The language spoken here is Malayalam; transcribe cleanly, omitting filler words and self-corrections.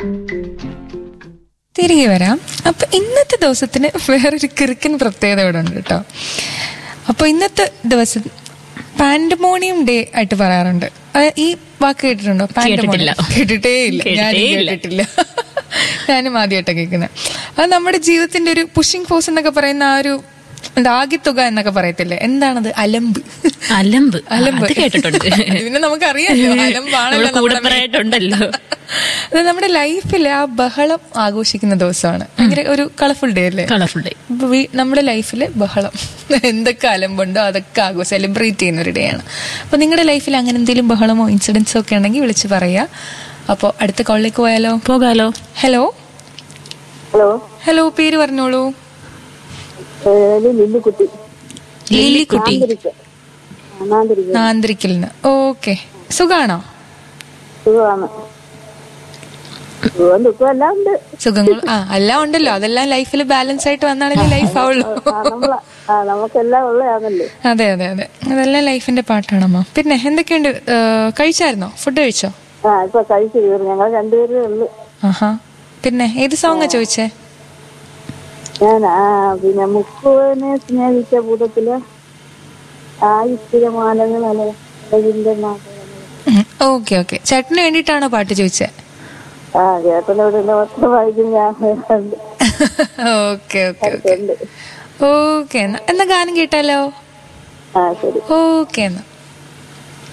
തിരികെ വരാം. അപ്പൊ ഇന്നത്തെ ദിവസത്തിന് വേറൊരു കിറുക്കൻ പ്രത്യേകത ഇവിടെ ഉണ്ട് കേട്ടോ. അപ്പൊ ഇന്നത്തെ ദിവസം പാൻഡമോണിയം ഡേ ആയിട്ട് പറയാറുണ്ട്. ഈ വാക്ക് കേട്ടിട്ടുണ്ടോ? പാൻഡമോണിയം കേട്ടിട്ടേ ഇല്ല. ഞാനും കേട്ടിട്ടില്ല. ഞാനും ആദ്യമായിട്ടാണ് കേൾക്കുന്നത്. അത് നമ്മുടെ ജീവിതത്തിന്റെ ഒരു പുഷിംഗ് ഫോഴ്സ് എന്നൊക്കെ പറയുന്ന ആ ഒരു ആകെത്തുക എന്നൊക്കെ പറയത്തില്ലേ, എന്താണത്? അലമ്പ്. അലമ്പ് അലമ്പ് കേട്ടിട്ടുണ്ട്. പിന്നെ നമുക്കറിയാമല്ലോ അലമ്പാണല്ലോ. അത് നമ്മുടെ ലൈഫിൽ ആ ബഹളം ആഘോഷിക്കുന്ന ദിവസമാണ്. ഭയങ്കര ഒരു കളർഫുൾ ഡേ അല്ലേ? Colourful day. നമ്മുടെ ലൈഫില് ബഹളം, എന്തൊക്കെ അലമ്പുണ്ടോ അതൊക്കെ സെലിബ്രേറ്റ് ചെയ്യുന്ന ഒരു ഡേ ആണ്. അപ്പൊ നിങ്ങളുടെ ലൈഫിൽ അങ്ങനെ എന്തെങ്കിലും ബഹളമോ ഇൻസിഡൻസോ ഒക്കെ ഉണ്ടെങ്കിൽ വിളിച്ച് പറയാ. അപ്പൊ അടുത്ത കോളിലേക്ക് പോകാലോ. ഹലോ ഹലോ ഹലോ, പേര് പറഞ്ഞോളൂ. ലില്ലിക്കുട്ടി. നാന്തിരിക്കലിന്. ഓക്കെ, സുഖാണോ? സുഖങ്ങൾ എല്ലാം ഉണ്ടല്ലോ. അതെല്ലാം ലൈഫിൽ ബാലൻസ് ആയിട്ട് വന്നാണെങ്കിൽ ലൈഫ് ആവുള്ളൂ. അതെ അതെ അതെ, അതെല്ലാം ലൈഫിന്റെ പാട്ടാണമ്മ. പിന്നെ എന്തൊക്കെയുണ്ട്? കഴിച്ചായിരുന്നോ? ഫുഡ് കഴിച്ചോ? ഞങ്ങൾ രണ്ടുപേരേ ഉള്ളു. ആഹാ. പിന്നെ ഏത് സോങ്ങാ ചോദിച്ചേ? പിന്നെ മുക്കുവനെ സ്നേഹിച്ച ഭൂതത്തില് ആയിരമാലകളെ. ഓക്കെ ഓക്കെ, ചേട്ടന് വേണ്ടിട്ടാണോ പാട്ട് ചോദിച്ചേ? ചേട്ടനോട് മാത്രം വായിക്കും ഞാൻ. ഓക്കെ ഓക്കെ ഓക്കെ ഓക്കെ, എന്നാ ഗാനം കേട്ടാലോ? ശരി. ഓക്കെ എന്നാ.